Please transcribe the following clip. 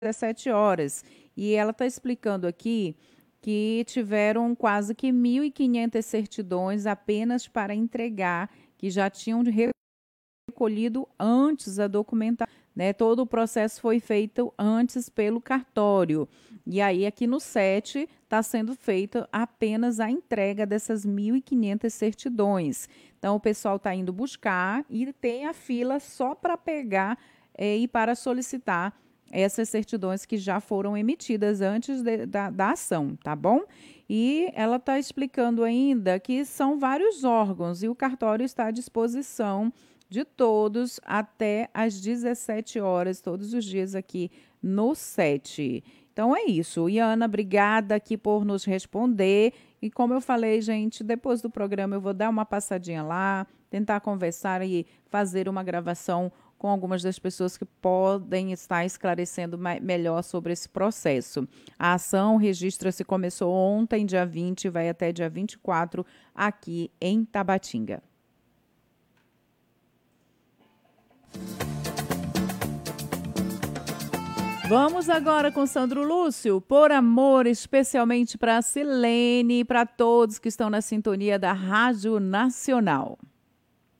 17 horas. E ela está explicando aqui que tiveram quase que 1.500 certidões apenas para entregar, que já tinham recolhido antes a documentação, né? Todo o processo foi feito antes pelo cartório. E aí, aqui no 7, está sendo feita apenas a entrega dessas 1.500 certidões. Então, o pessoal está indo buscar e tem a fila só para pegar e para solicitar essas certidões que já foram emitidas antes da ação, tá bom? E ela está explicando ainda que são vários órgãos e o cartório está à disposição de todos até às 17 horas, todos os dias aqui no 7. Então é isso. Iana, obrigada aqui por nos responder. E como eu falei, gente, depois do programa eu vou dar uma passadinha lá, tentar conversar e fazer uma gravação com algumas das pessoas que podem estar esclarecendo melhor sobre esse processo. A ação registra-se começou ontem, dia 20, vai até dia 24, aqui em Tabatinga. Vamos agora com Sandro Lúcio, Por Amor, especialmente para a Silene e para todos que estão na sintonia da Rádio Nacional.